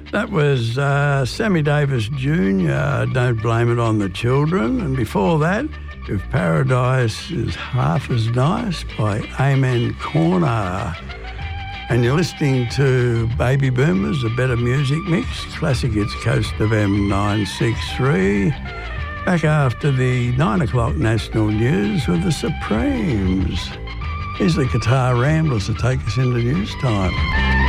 That was Sammy Davis Jr., Don't Blame It on the Children. And before that, If Paradise is Half as Nice by Amen Corner. And you're listening to Baby Boomers, a Better Music Mix, Classic Hits Coast of M963. Back after the 9 o'clock national news with the Supremes. Here's the Guitar Ramblers to take us into news time.